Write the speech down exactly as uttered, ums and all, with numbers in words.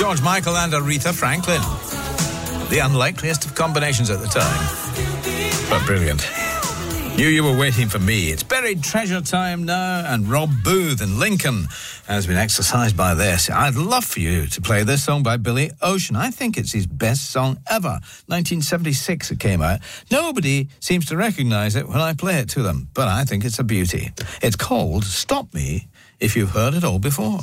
George Michael and Aretha Franklin. The unlikeliest of combinations at the time, but brilliant. Knew you were waiting for me. It's buried treasure time now, and Rob Booth in Lincoln has been exercised by this. I'd love for you to play this song by Billy Ocean. I think it's his best song ever. nineteen seventy-six it came out. Nobody seems to recognise it when I play it to them, but I think it's a beauty. It's called Stop Me If You've Heard It All Before.